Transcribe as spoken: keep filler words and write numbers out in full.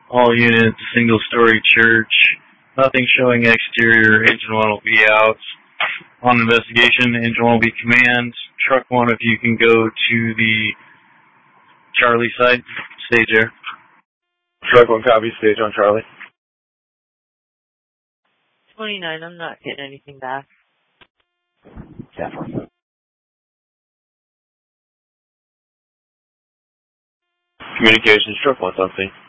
All units, single-story church. Nothing showing exterior. Engine one will be out. On investigation, engine one will be command. Truck one, if you can go to the Charlie site. Stage air. Truck one copy, stage on Charlie. twenty-nine, I'm not getting anything back. Definitely. Communications, truck one something.